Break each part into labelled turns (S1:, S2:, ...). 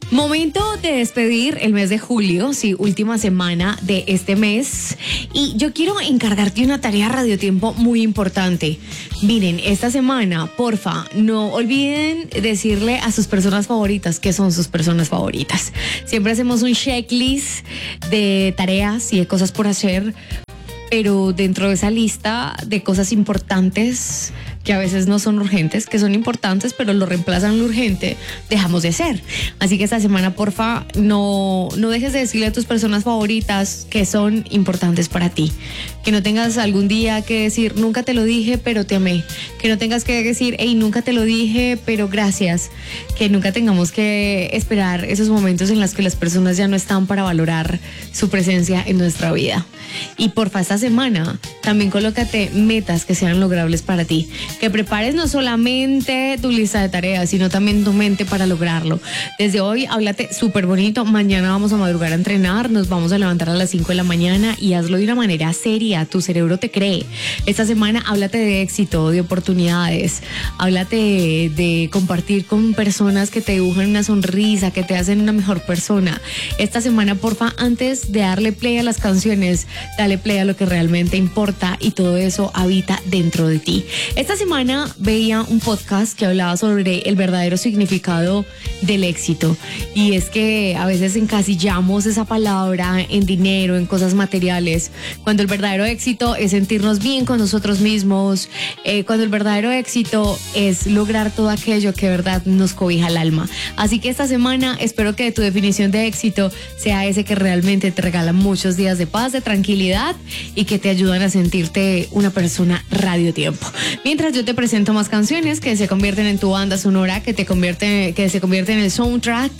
S1: Momento de despedir el mes de julio, sí, última semana de este mes. Y yo quiero encargarte una tarea radiotiempo muy importante. Miren, esta semana, porfa, no olviden decirle a sus personas favoritas qué son sus personas favoritas. Siempre hacemos un checklist de tareas y de cosas por hacer, pero dentro de esa lista de cosas importantes que a veces no son urgentes, que son importantes, pero lo reemplazan lo urgente, dejamos de hacer. Así que esta semana, porfa, no dejes de decirle a tus personas favoritas que son importantes para ti. Que no tengas algún día que decir, nunca te lo dije, pero te amé. Que no tengas que decir, hey, nunca te lo dije, pero gracias. Que nunca tengamos que esperar esos momentos en los que las personas ya no están para valorar su presencia en nuestra vida. Y porfa, esta semana también colócate metas que sean logrables para ti. Que prepares no solamente tu lista de tareas, sino también tu mente para lograrlo. Desde hoy, háblate súper bonito. Mañana vamos a madrugar a entrenar, nos vamos a levantar a las 5 de la mañana y hazlo de una manera seria. Tu cerebro te cree. Esta semana, háblate de éxito, de oportunidades. Háblate de compartir con personas que te dibujan una sonrisa, que te hacen una mejor persona. Esta semana, porfa, antes de darle play a las canciones, dale play a lo que realmente importa y todo eso habita dentro de ti. Esta semana veía un podcast que hablaba sobre el verdadero significado del éxito, y es que a veces encasillamos esa palabra en dinero, en cosas materiales, cuando el verdadero éxito es sentirnos bien con nosotros mismos, cuando el verdadero éxito es lograr todo aquello que de verdad nos cobija el alma. Así que esta semana espero que tu definición de éxito sea ese que realmente te regala muchos días de paz, de tranquilidad y que te ayudan a sentirte una persona radiotiempo. Mientras yo te presento más canciones que se convierten en tu banda sonora, que se convierten en el soundtrack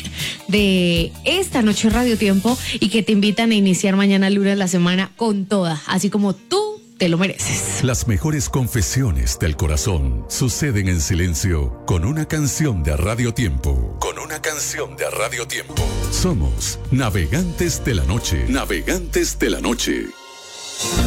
S1: de esta noche radiotiempo y que te invitan a iniciar mañana lunes la semana con toda, así como tú te lo mereces.
S2: Las mejores confesiones del corazón suceden en silencio con una canción de Radiotiempo. Con una canción de Radiotiempo. Somos Navegantes de la Noche. Navegantes de la Noche.